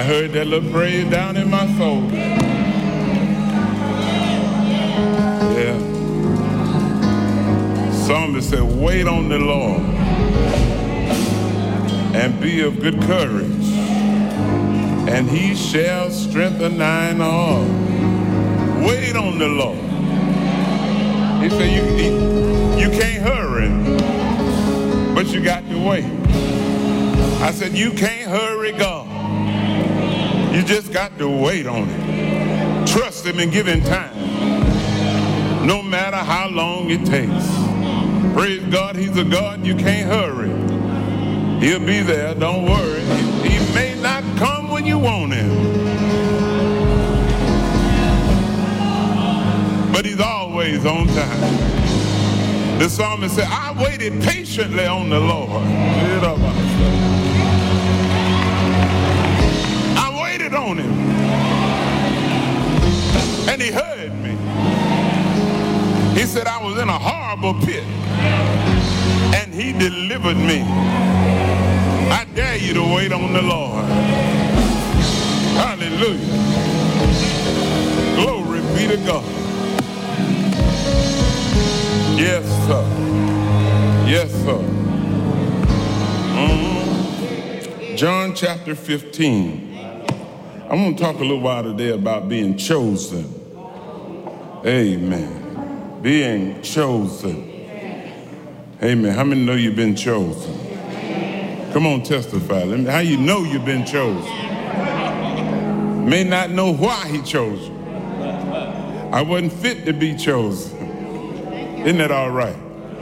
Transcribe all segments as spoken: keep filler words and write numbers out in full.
I heard that little praise down in my soul. Yeah. Psalmist said, wait on the Lord and be of good courage, and he shall strengthen thine heart. Wait on the Lord. He said, you, he, you can't hurry, but you got to wait. I said, you can't hurry God. You just got to wait on him. Trust him and give him time. No matter how long it takes. Praise God, he's a God you can't hurry. He'll be there, don't worry. He, he may not come when you want him, but he's always on time. The psalmist said, I waited patiently on the Lord. On him, and he heard me. He said I was in a horrible pit, and he delivered me. I dare you to wait on the Lord. Hallelujah. Glory be to God. Yes, sir. Yes, sir. Mm-hmm. John chapter fifteen. I want to talk a little while today about being chosen. Amen. Being chosen. Amen. How many know you've been chosen? Come on, testify. Let me, how you know you've been chosen? May not know why he chose you. I wasn't fit to be chosen. Isn't that all right?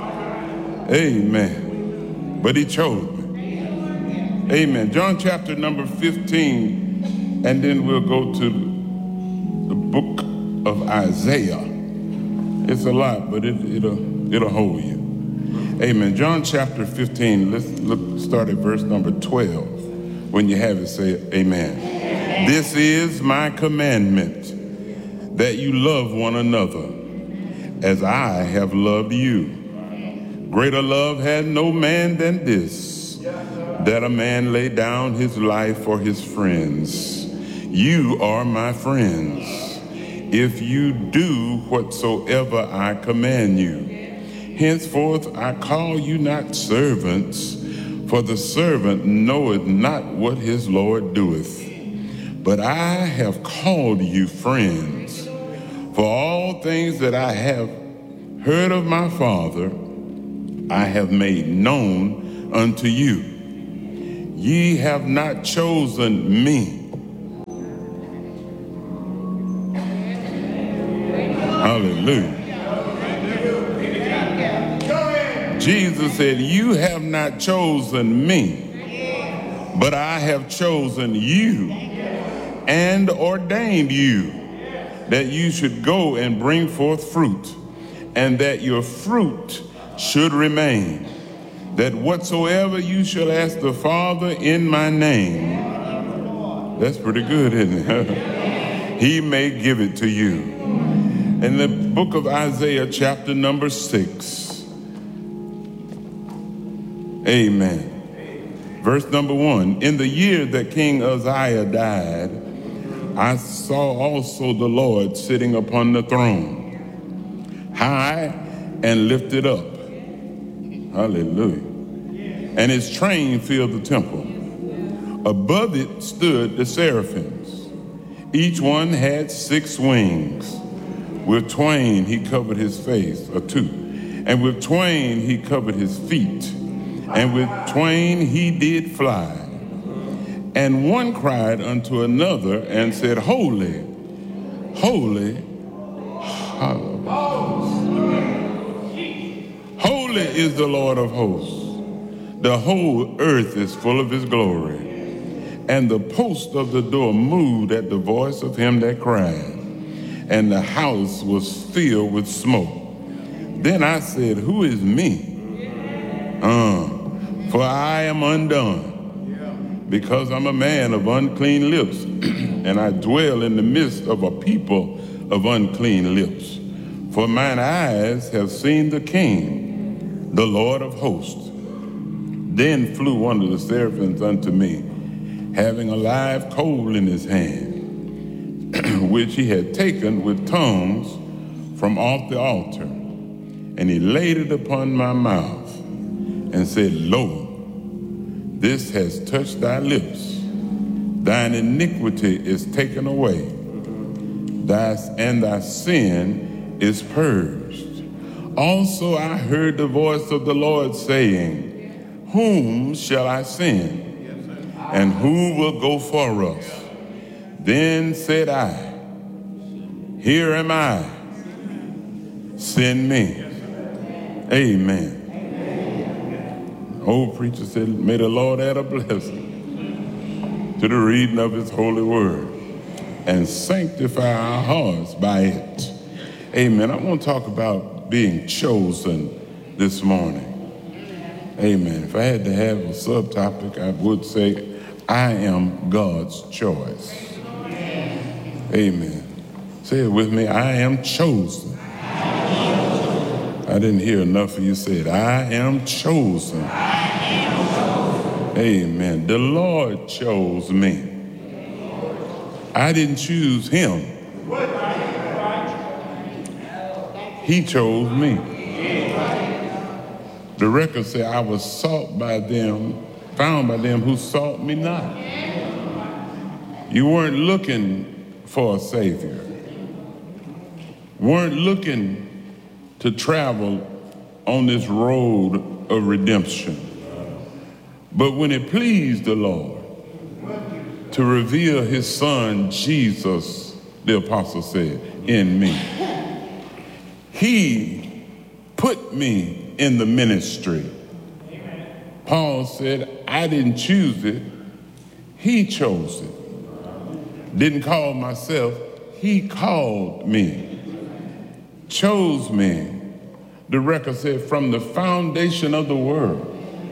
Amen. But he chose me. Amen. John chapter number fifteen. And then we'll go to the book of Isaiah. It's a lot, but it, it'll, it'll hold you. Amen. John chapter fifteen, let's look, start at verse number twelve. When you have it, say amen. Amen. This is my commandment, that you love one another as I have loved you. Greater love had no man than this, that a man lay down his life for his friends. You are my friends, if you do whatsoever I command you. Henceforth I call you not servants, for the servant knoweth not what his Lord doeth. But I have called you friends, for all things that I have heard of my Father, I have made known unto you. Ye have not chosen me. Hallelujah. Jesus said, you have not chosen me, but I have chosen you and ordained you that you should go and bring forth fruit, and that your fruit should remain, that whatsoever you shall ask the Father in my name, that's pretty good, isn't it? He may give it to you. In the book of Isaiah, chapter number six, amen. Verse number one, in the year that King Uzziah died, I saw also the Lord sitting upon the throne, high and lifted up. Hallelujah. And his train filled the temple. Above it stood the seraphims. Each one had six wings. With twain he covered his face, or two. And with twain he covered his feet. And with twain he did fly. And one cried unto another and said, Holy, holy, holy is the Lord of hosts. The whole earth is full of his glory. And the post of the door moved at the voice of him that cried, and the house was filled with smoke. Then I said, who is me? Uh, for I am undone, because I'm a man of unclean lips, and I dwell in the midst of a people of unclean lips. For mine eyes have seen the King, the Lord of hosts. Then flew one of the seraphims unto me, having a live coal in his hand, which he had taken with tongs from off the altar. And he laid it upon my mouth and said, Lo, this has touched thy lips. Thine iniquity is taken away, thy, and thy sin is purged. Also I heard the voice of the Lord saying, Whom shall I send? And who will go for us? Then said I, Here am I, send me. Amen. Old preacher said, May the Lord add a blessing to the reading of his holy word and sanctify our hearts by it. Amen. I want to talk about being chosen this morning. Amen. If I had to have a subtopic, I would say, I am God's choice. Amen. Say it with me. I am chosen. I didn't hear enough of you say it. I am chosen. Amen. The Lord chose me. I didn't choose him. He chose me. The record said I was sought by them, found by them who sought me not. You weren't looking for a Savior. Weren't looking to travel on this road of redemption. But when it pleased the Lord to reveal his son, Jesus, the apostle said, in me, he put me in the ministry. Paul said, I didn't choose it. He chose it. Didn't call myself. He called me. Chose me. The record said, from the foundation of the world,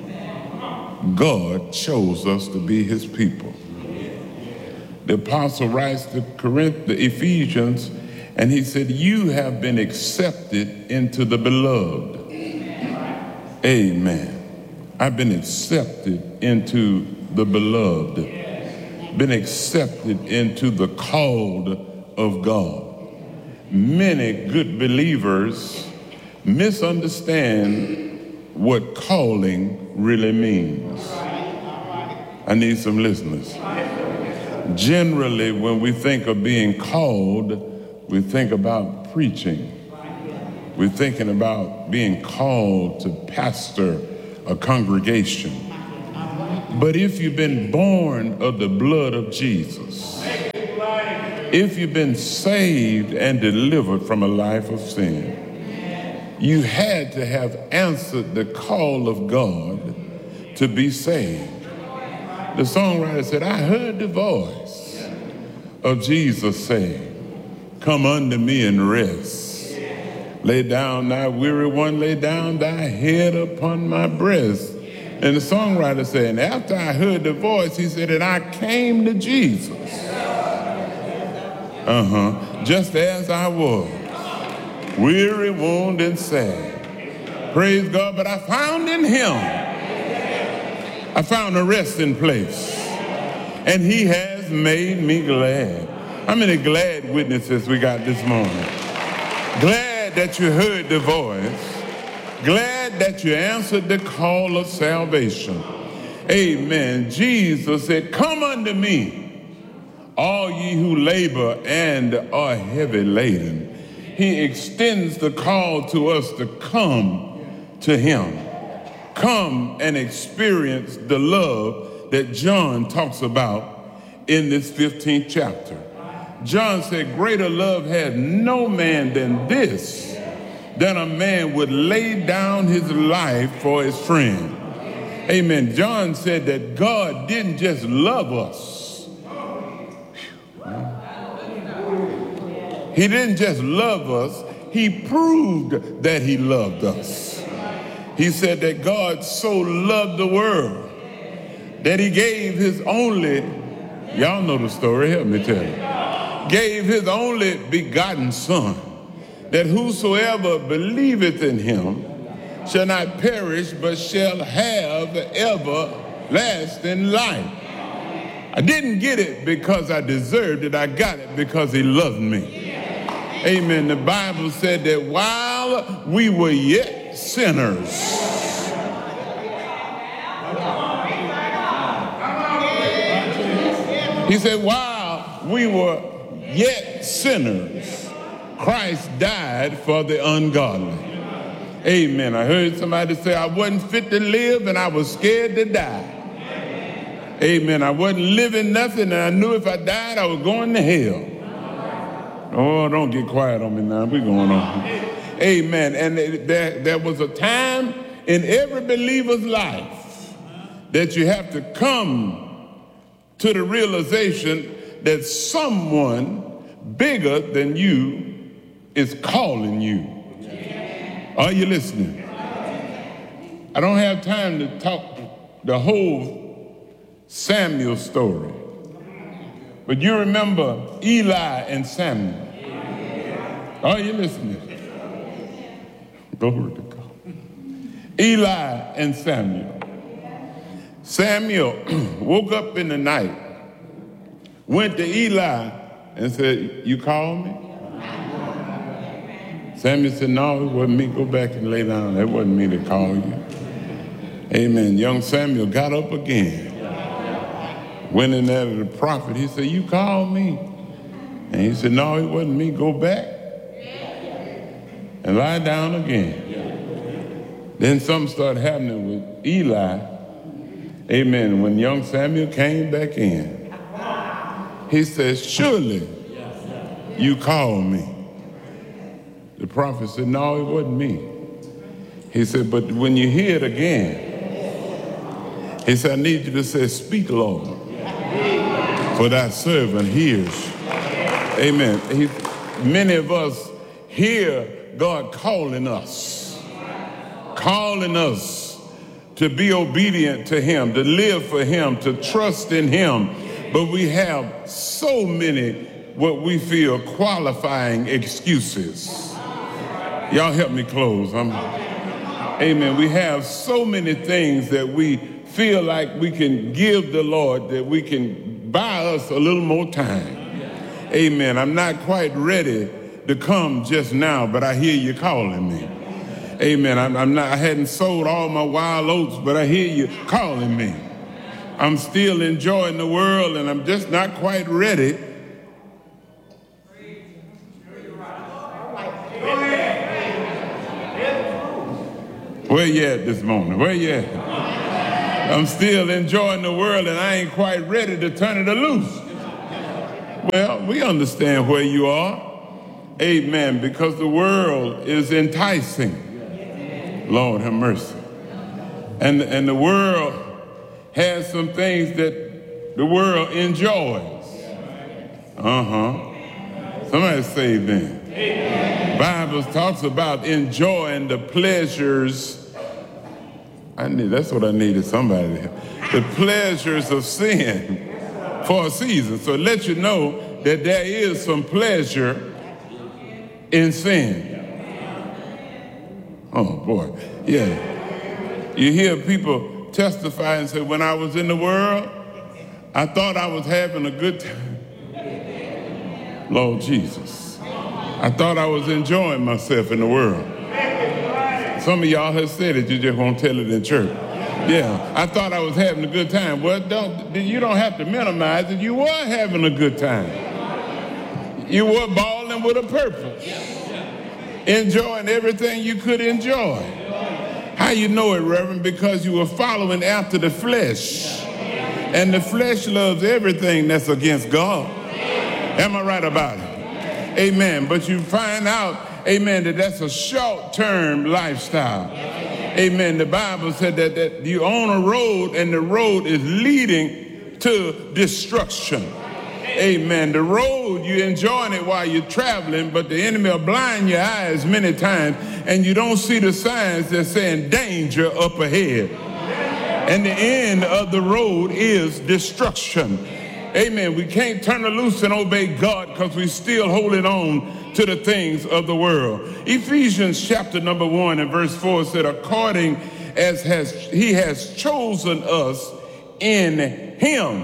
God chose us to be his people. The apostle writes to Corinth, the Ephesians, and he said, you have been accepted into the beloved. Amen. I've been accepted into the beloved. Been accepted into the called of God. Many good believers misunderstand what calling really means. I need some listeners. Generally, when we think of being called, we think about preaching. We're thinking about being called to pastor a congregation. But if you've been born of the blood of Jesus, if you've been saved and delivered from a life of sin, you had to have answered the call of God to be saved. The songwriter said, I heard the voice of Jesus say, come unto me and rest. Lay down thy weary one, lay down thy head upon my breast. And the songwriter said, and after I heard the voice, he said, and I came to Jesus. Uh-huh. Just as I was. Weary, wounded, and sad. Praise God, but I found in him, I found a resting place. And he has made me glad. How many glad witnesses we got this morning? Glad that you heard the voice. Glad that you answered the call of salvation. Amen. Jesus said, come unto me, all ye who labor and are heavy laden. He extends the call to us to come to him. Come and experience the love that John talks about in this fifteenth chapter. John said, greater love had no man than this, that a man would lay down his life for his friend. Amen. John said that God didn't just love us. He didn't just love us, he proved that he loved us. He said that God so loved the world that he gave his only, y'all know the story, help me tell you, gave his only begotten son, that whosoever believeth in him shall not perish, but shall have everlasting life. I didn't get it because I deserved it. I got it because he loved me. Amen. The Bible said that while we were yet sinners, he said, while we were yet sinners, Christ died for the ungodly. Amen. I heard somebody say, I wasn't fit to live and I was scared to die. Amen. I wasn't living nothing and I knew if I died, I was going to hell. Oh, don't get quiet on me now. We're going on. Amen. And there, there was a time in every believer's life that you have to come to the realization that someone bigger than you is calling you. Are you listening? I don't have time to talk the whole Samuel story. But you remember Eli and Samuel. Are you listening? Glory to God. Eli and Samuel. Samuel woke up in the night, went to Eli and said, you called me? Samuel said, no, it wasn't me. Go back and lay down. It wasn't me to call you. Amen. Young Samuel got up again. Went in there to the prophet. He said, you called me? And he said, no, it wasn't me. Go back and lie down again. Then something started happening with Eli. Amen. When young Samuel came back in, he said, surely you called me. The prophet said, no, it wasn't me. He said, but when you hear it again, he said, I need you to say, speak, Lord, for thy servant hears. Amen. He, many of us hear God calling us, calling us to be obedient to him, to live for him, to trust in him. But we have so many what we feel qualifying excuses. Y'all help me close. I'm, amen. We have so many things that we feel like we can give the Lord, that we can buy us a little more time. Amen. I'm not quite ready to come just now, but I hear you calling me. Amen. I'm, I'm not, I hadn't sold all my wild oats, but I hear you calling me. I'm still enjoying the world, and I'm just not quite ready. Where you at this morning? Where you at? I'm still enjoying the world, and I ain't quite ready to turn it loose. Well, we understand where you are. Amen. Because the world is enticing. Lord have mercy. And, and the world has some things that the world enjoys. Uh-huh. Somebody say then. The Bible talks about enjoying the pleasures. I need, that's what I needed somebody to help. The pleasures of sin for a season. So it lets you know that there is some pleasure in sin. Oh boy, yeah. You hear people testify and say, when I was in the world, I thought I was having a good time. Lord Jesus. I thought I was enjoying myself in the world. Some of y'all have said it, you just won't tell it in church. Yeah, I thought I was having a good time. Well, don't, you don't have to minimize it. You were having a good time. You were balling with a purpose. Enjoying everything you could enjoy. How you know it, Reverend? Because you were following after the flesh. And the flesh loves everything that's against God. Am I right about it? Amen. But you find out, amen, that that's a short-term lifestyle. Amen. The Bible said that, that you own a road and the road is leading to destruction. Amen. The road, you're enjoying it while you're traveling, but the enemy will blind your eyes many times and you don't see the signs that saying danger up ahead. And the end of the road is destruction. Amen. We can't turn it loose and obey God because we're still holding on to the things of the world. Ephesians chapter number one and verse four said, according as has he has chosen us in him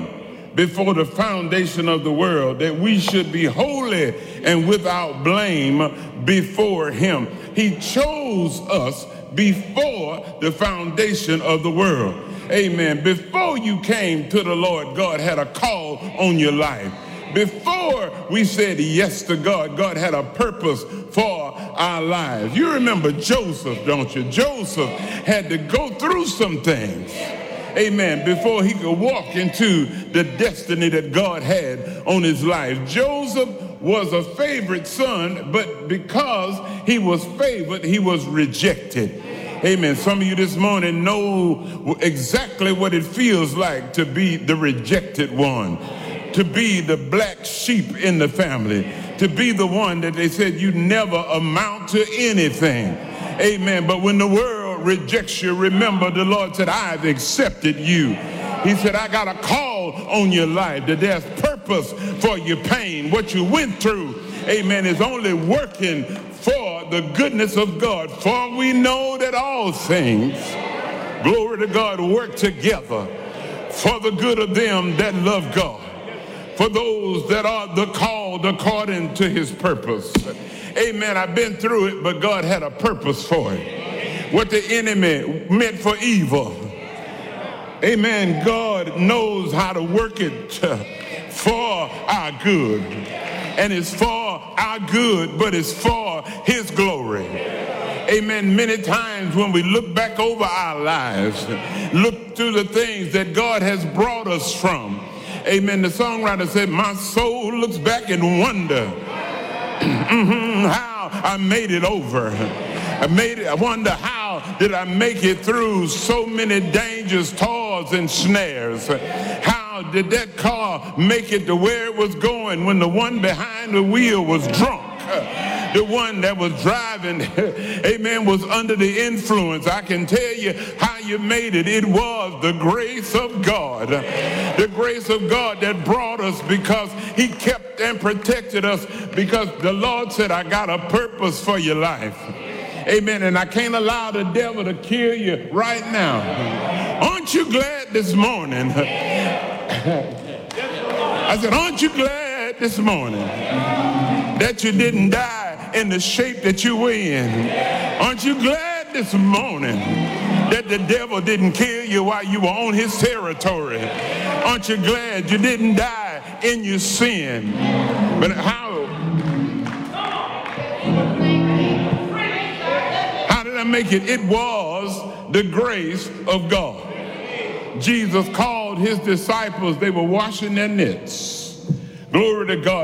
before the foundation of the world, that we should be holy and without blame before him. He chose us before the foundation of the world. Amen. Before you came to the Lord, God had a call on your life. Before we said yes to God, God had a purpose for our lives. You remember Joseph, don't you? Joseph had to go through some things, amen, before he could walk into the destiny that God had on his life. Joseph was a favorite son, but because he was favored, he was rejected. Amen. Some of you this morning know exactly what it feels like to be the rejected one, to be the black sheep in the family, to be the one that they said you never amount to anything. Amen. But when the world rejects you, remember the Lord said, I've accepted you. He said, I got a call on your life, that there's purpose for your pain. What you went through, amen, is only working for the goodness of God. For we know that all things, glory to God, work together for the good of them that love God, for those that are the called according to his purpose. Amen. I've been through it, but God had a purpose for it. What the enemy meant for evil, amen, God knows how to work it for our good. And it's for our good, but it's for his glory. Amen. Many times when we look back over our lives, look through the things that God has brought us from, amen, the songwriter said, my soul looks back and wonder how I made it over. I made it. I wonder how did I make it through so many dangers, toils, and snares. How did that car make it to where it was going when the one behind the wheel was drunk? The one that was driving, amen, was under the influence. I can tell you how you made it. It was the grace of God. The grace of God that brought us, because he kept and protected us, because the Lord said, I got a purpose for your life. Amen. And I can't allow the devil to kill you right now. Aren't you glad this morning? I said, aren't you glad this morning that you didn't die in the shape that you were in? Aren't you glad this morning that the devil didn't kill you while you were on his territory? Aren't you glad you didn't die in your sin? But how, how did I make it? It was the grace of God. Jesus called his disciples. They were washing their nets. Glory to God.